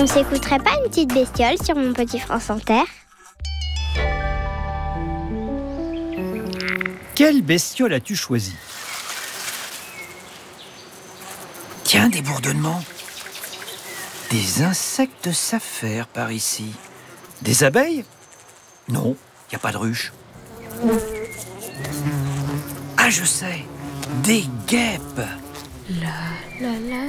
On s'écouterait pas une petite bestiole sur Mon Petit France Inter? Quelle bestiole as-tu choisi? Tiens, des bourdonnements. Des insectes s'affairent par ici. Des abeilles? Non, il n'y a pas de ruche. Ah, je sais, des guêpes. La la la